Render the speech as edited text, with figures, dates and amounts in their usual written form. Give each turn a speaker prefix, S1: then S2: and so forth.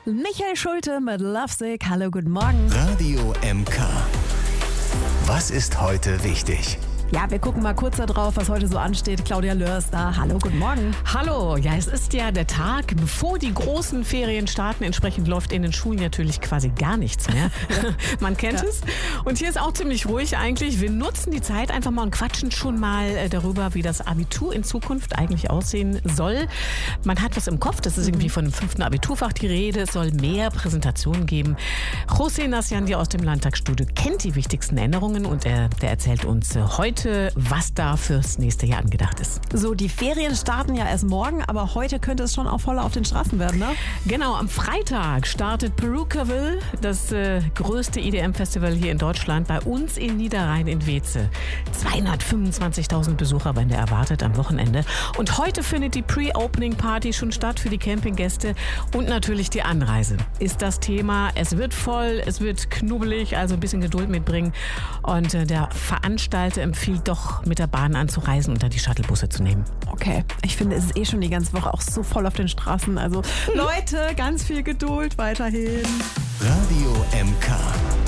S1: Michael Schulte mit Lovesick. Hallo, guten Morgen.
S2: Radio MK. Was ist heute wichtig?
S1: Ja, wir gucken mal kurz da drauf, was heute so ansteht. Claudia Löhr ist da. Hallo, guten Morgen.
S3: Hallo, ja, es ist ja der Tag, bevor die großen Ferien starten. Entsprechend läuft in den Schulen natürlich quasi gar nichts mehr. Man kennt es. Und hier ist auch ziemlich ruhig eigentlich. Wir nutzen die Zeit einfach mal und quatschen schon mal darüber, wie das Abitur in Zukunft eigentlich aussehen soll. Man hat was im Kopf, das ist irgendwie von dem 5. Abiturfach die Rede. Es soll mehr Präsentationen geben. José Nasciandi aus dem Landtagsstudio kennt die wichtigsten Änderungen und der erzählt uns heute, was da fürs nächste Jahr angedacht ist.
S1: So, die Ferien starten ja erst morgen, aber heute könnte es schon auch voller auf den Straßen werden, ne?
S3: Genau, am Freitag startet Perukaville, das größte EDM-Festival hier in Deutschland, bei uns in Niederrhein in Weeze. 225.000 Besucher werden da erwartet am Wochenende. Und heute findet die Pre-Opening-Party schon statt für die Campinggäste und natürlich die Anreise ist das Thema. Es wird voll, es wird knubbelig, also ein bisschen Geduld mitbringen. Und der Veranstalter empfiehlt doch, mit der Bahn anzureisen und dann die Shuttlebusse zu nehmen.
S1: Okay, ich finde, es ist schon die ganze Woche auch so voll auf den Straßen. Also Leute, ganz viel Geduld weiterhin.
S2: Radio MK.